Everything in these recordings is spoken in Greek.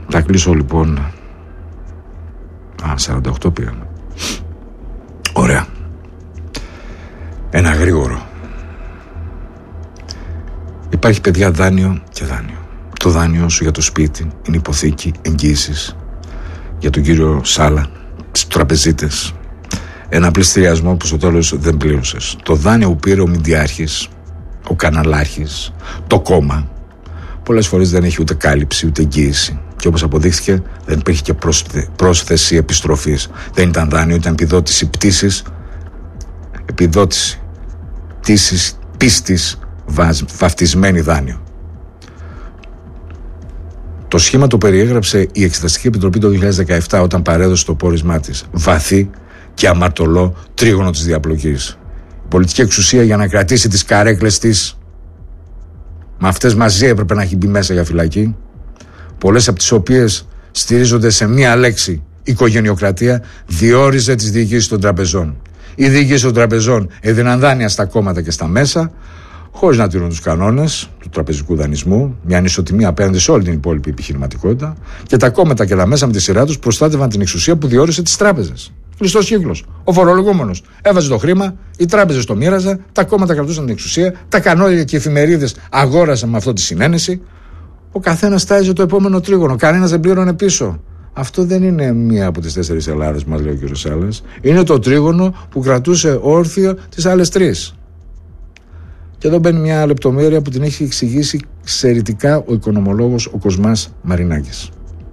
Θα κλείσω λοιπόν. 48 πήγαμε. Ωραία. Ένα γρήγορο. Υπάρχει, παιδιά, δάνειο και δάνειο. Το δάνειο σου για το σπίτι είναι υποθήκη, εγγύησης. Για τον κύριο Σάλα, τους τραπεζίτες, ένα πληστηριασμό που στο τέλος δεν πλήρωσες. Το δάνειο που πήρε ο Μηντιάρχης, ο Καναλάρχης, το κόμμα, πολλές φορές δεν έχει ούτε κάλυψη ούτε εγγύηση. Και όπως αποδείχθηκε, δεν υπήρχε και πρόσθεση επιστροφής. Δεν ήταν δάνειο, ήταν επιδότηση πτήσης, επιδότηση πτήσης πίστης, βαφτισμένη δάνειο. Το σχήμα το περιέγραψε η Εξεταστική Επιτροπή το 2017 όταν παρέδωσε το πόρισμά της. Βαθύ και αμαρτωλό τρίγωνο της διαπλοκής. Η πολιτική εξουσία, για να κρατήσει τις καρέκλες της, με αυτές μαζί έπρεπε να έχει μπει μέσα για φυλακή, πολλές από τις οποίες στηρίζονται σε μία λέξη, οικογενειοκρατία, διόριζε τις διοικήσεις των τραπεζών. Οι διοικήσεις των τραπεζών έδιναν δάνεια στα κόμματα και στα μέσα, χωρίς να τηρούν τους κανόνες του τραπεζικού δανεισμού, μια ανισοτιμία απέναντι σε όλη την υπόλοιπη επιχειρηματικότητα, και τα κόμματα και τα μέσα με τη σειρά τους προστάτευαν την εξουσία που διόρισε τις τράπεζες. Κλειστός κύκλος. Ο φορολογούμενος έβαζε το χρήμα, οι τράπεζες το μοίραζαν, τα κόμματα κρατούσαν την εξουσία, τα κανάλια και οι εφημερίδες αγόρασαν με αυτό τη συνένεση. Ο καθένας τάιζε το επόμενο τρίγωνο, κανένας δεν πλήρωνε πίσω. Αυτό δεν είναι μία από τις 4 Ελλάδες, μας λέει ο κ. Σάλλας. Είναι το τρίγωνο που κρατούσε όρθιο τις άλλες 3. Και εδώ μπαίνει μια λεπτομέρεια που την έχει εξηγήσει εξαιρετικά ο οικονομολόγος ο Κοσμάς Μαρινάκης.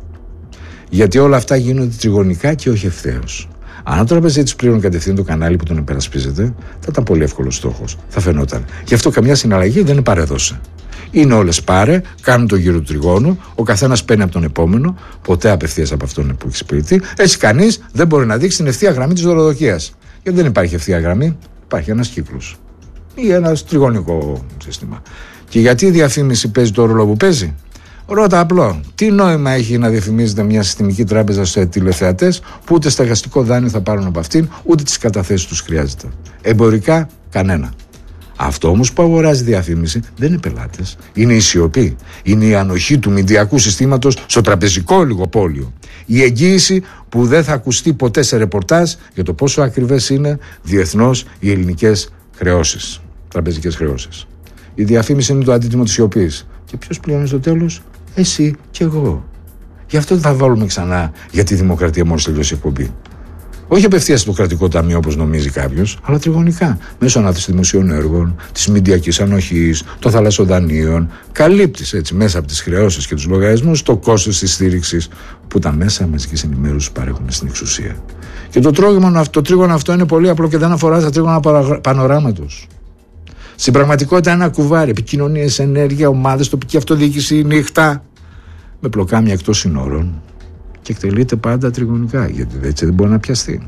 Γιατί όλα αυτά γίνονται τριγωνικά και όχι ευθέως. Αν ο τραπεζίτης πλήρωνε κατευθείαν το κανάλι που τον υπερασπίζεται, θα ήταν πολύ εύκολος στόχος. Θα φαινόταν. Γι' αυτό καμιά συναλλαγή δεν παρέδωσε. Είναι όλες πάρε, κάνουν το γύρο του τριγώνου, ο καθένας παίρνει από τον επόμενο, ποτέ απευθείας από αυτόν που έχει σπίτι. Έτσι κανείς δεν μπορεί να δείξει την ευθεία γραμμή της δωροδοκίας. Γιατί δεν υπάρχει ευθεία γραμμή, υπάρχει ένας κύκλος. Ή ένα τριγωνικό σύστημα. Και γιατί η διαφήμιση παίζει το ρόλο που παίζει? Ρώτα απλό. Τι νόημα έχει να διαφημίζεται μια συστημική τράπεζα σε τηλεθεατές που ούτε στεγαστικό δάνειο θα πάρουν από αυτήν, ούτε τις καταθέσεις τους χρειάζεται? Εμπορικά, κανένα. Αυτό όμως που αγοράζει διαφήμιση δεν είναι πελάτες. Είναι η σιωπή. Είναι η ανοχή του μηντιακού συστήματος στο τραπεζικό ολιγοπόλιο. Η εγγύηση που δεν θα ακουστεί ποτέ σε ρεπορτάζ για το πόσο ακριβές είναι διεθνώς οι ελληνικές χρεώσεις, τραπεζικές χρεώσεις. Η διαφήμιση είναι το αντίτιμο της σιωπής. Και ποιος πληρώνει στο τέλος? Εσύ και εγώ. Γι' αυτό δεν θα βάλουμε ξανά για τη δημοκρατία μόλις τελειώσει η εκπομπή. Όχι απευθείας στο κρατικό ταμείο όπως νομίζει κάποιος, αλλά τριγωνικά. Μέσω ανάθεσης δημοσίων έργων, της μηντιακής ανοχής, των θαλασσοδανείων. Καλύπτεις έτσι μέσα από τις χρεώσεις και τους λογαριασμούς το κόστος της στήριξης που τα μέσα μαζικής ενημέρωσης παρέχουν στην εξουσία. Και το τρίγωνο αυτό είναι πολύ απλό και δεν αφορά στα τρίγωνα πανοράματος. Στην πραγματικότητα ένα κουβάρι, επικοινωνίες, ενέργεια, ομάδες, τοπική αυτοδιοίκηση, νύχτα, με πλοκάμια εκτός συνόρων, και εκτελείται πάντα τριγωνικά, γιατί έτσι δεν μπορεί να πιαστεί.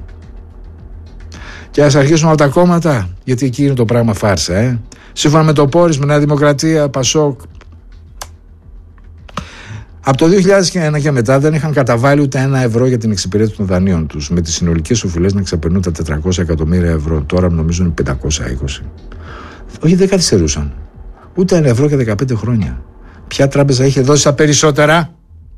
Και ας αρχίσουμε από τα κόμματα, γιατί εκεί είναι το πράγμα φάρσα. Σύμφωνα με το πόρισμα, Νέα Δημοκρατία, Πασόκ, από το 2001 και μετά δεν είχαν καταβάλει ούτε €1 για την εξυπηρέτηση των δανείων τους, με τις συνολικές οφειλές να ξεπερνούν τα 400 εκατομμύρια ευρώ. Τώρα νομίζω είναι 520. Όχι, δεν καθυστερούσαν. Ούτε €1 για 15 χρόνια. Ποια τράπεζα είχε δώσει τα περισσότερα?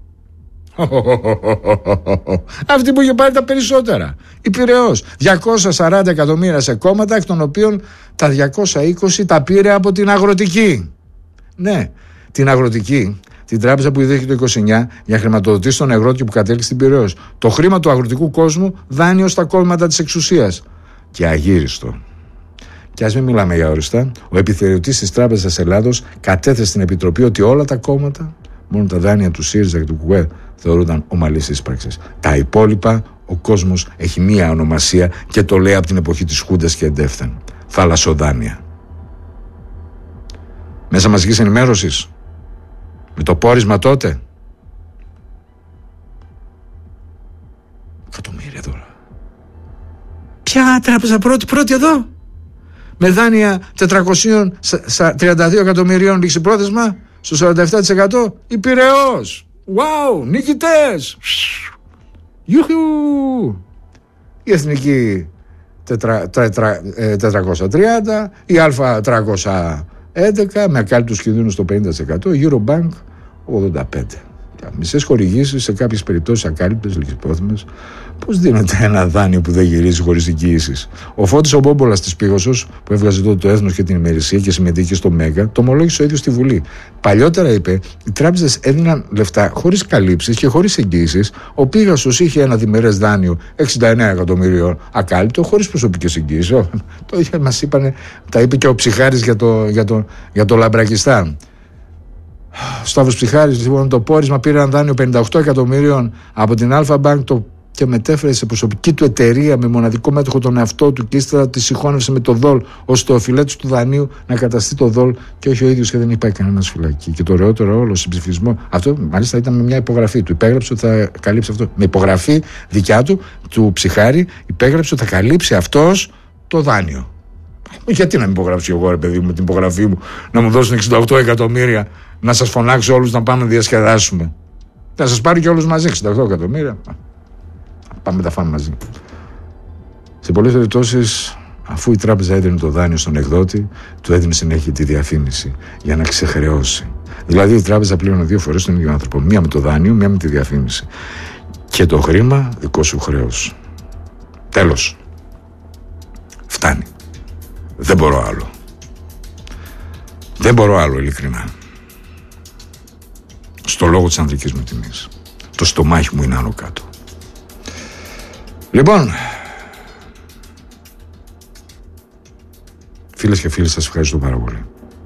Αυτή που είχε πάρει τα περισσότερα. Η Πειραιώς. 240 εκατομμύρια σε κόμματα, εκ των οποίων τα 220 τα πήρε από την Αγροτική. Ναι, την Αγροτική. Την τράπεζα που ιδρύθηκε το 29 για να χρηματοδοτήσει τον αγρότη που κατέληξε στην Πειραιώς. Το χρήμα του αγροτικού κόσμου δάνειο στα κόμματα της εξουσίας. Και αγύριστο. Και ας μην μιλάμε για όριστα, ο επιθεωρητής της Τράπεζας Ελλάδος κατέθεσε στην Επιτροπή ότι όλα τα κόμματα, μόνο τα δάνεια του ΣΥΡΙΖΑ και του ΚΚΕ, θεωρούνταν ομαλής ίσπραξης. Τα υπόλοιπα, ο κόσμος έχει μία ονομασία και το λέει από την εποχή της Χούντας και εντεύθεν. Θαλασσοδάνεια. Μέσα μαζικής ενημέρωσης, με το πόρισμα τότε. Εκατομμύρια τώρα. Ποια τράπεζα πρώτη εδώ? Με δάνεια 432 εκατομμυρίων ληξιπρόθεσμα στο 47%. Η Πειραιώς. Wow, νικητές. Ιουχου. Η Εθνική 430, η Α 311 με ακάλυπτους κινδύνους στο 50%, η Eurobank 85. μισές χορηγήσεις, σε κάποιες περιπτώσεις ακάλυπτες, λογισπρόθυμες. Πώς δίνεται ένα δάνειο που δεν γυρίζει χωρίς εγγύησεις? Ο Φώτης ο Μπόμπολας της Πίγωσος, που έβγαζε τότε το Έθνος και την Ημερησία και συμμετείχε στο Μέγκα, το ομολόγησε ο ίδιος στη Βουλή. Παλιότερα, είπε, οι τράπεζες έδιναν λεφτά χωρίς καλύψεις και χωρίς εγγύησεις. Ο Πίγασος είχε ένα διμερές δάνειο 69 εκατομμυρίων ακάλυπτο, χωρίς προσωπικές εγγύησεις. Το είχε, μας είπανε, τα είπε και ο Ψιχάρης για το Λαμπρακιστάν. Ο Σταύρος Ψιχάρης, λοιπόν, το πόρισμα πήρε ένα δάνειο 58 εκατομμύριων από την Αλφα Μπάνκ και μετέφερε σε προσωπική του εταιρεία με μοναδικό μέτοχο τον εαυτό του και ύστερα τη συγχώνευσε με το ΔΟΛ ώστε το οφειλέτης του δανείου να καταστεί το ΔΟΛ και όχι ο ίδιος, και δεν υπάρχει κανένας φυλακή. Και το ωραιότερο όλο, συμψηφισμό, αυτό μάλιστα ήταν με μια υπογραφή του. Υπέγραψε ότι θα καλύψει αυτό. Με υπογραφή δικιά του Ψιχάρη, υπέγραψε ότι θα καλύψει αυτός το δάνειο. Γιατί να μην υπογράψει εγώ, ρε παιδί μου, με την υπογραφή μου, να μου δώσουν 68 εκατομμύρια, να σας φωνάξω όλους να πάμε να διασκεδάσουμε? Θα σας πάρει και όλους μαζί 68 εκατομμύρια. Πάμε τα φάμε μαζί. Σε πολλές περιπτώσεις, αφού η τράπεζα έδινε το δάνειο στον εκδότη, του έδινε συνέχεια τη διαφήμιση για να ξεχρεώσει. Δηλαδή η τράπεζα πλήρωνε 2 φορές τον ίδιο άνθρωπο. Μία με το δάνειο, μία με τη διαφήμιση. Και το χρήμα δικό σου χρέος. Τέλος. Φτάνει. Δεν μπορώ άλλο. Δεν μπορώ άλλο, ειλικρινά. Στο λόγο της ανδρικής μου τιμής. Το στομάχι μου είναι άνω κάτω. Λοιπόν, φίλες και φίλοι, σας ευχαριστώ πάρα πολύ.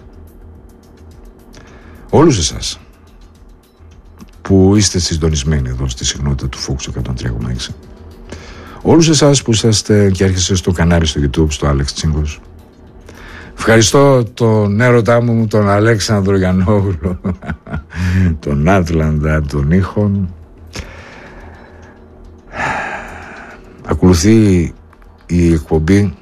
Όλους εσάς που είστε συντονισμένοι εδώ στη συχνότητα του Focus 103,6. Όλους εσάς που είσαστε και έρχεστε στο κανάλι στο YouTube, στο Άλεξ Τσίγκος. Ευχαριστώ τον έρωτά μου, τον Αλέξανδρο Γιαννόγλου, τον Άτλαντα, τον Ήχον. Ακολουθεί η εκπομπή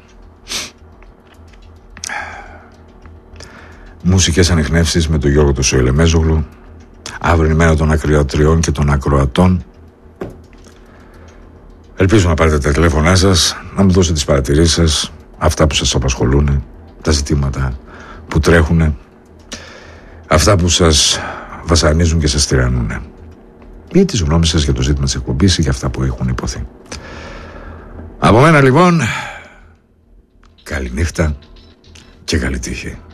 Μουσικές Ανιχνεύσεις με τον Γιώργο τον Σοηλεμέζογλου. Αύριο είναι η μέρα των ακροατριών και των ακροατών. Ελπίζω να πάρετε τα τηλέφωνά σας, να μου δώσετε τις παρατηρήσεις σας, αυτά που σας απασχολούν, τα ζητήματα που τρέχουν, αυτά που σας βασανίζουν και σας τυραννούν, ή τις γνώμες σας για το ζήτημα της εκπομπής ή για αυτά που έχουν υποθεί. Από μένα λοιπόν, καλή νύχτα και καλή τύχη.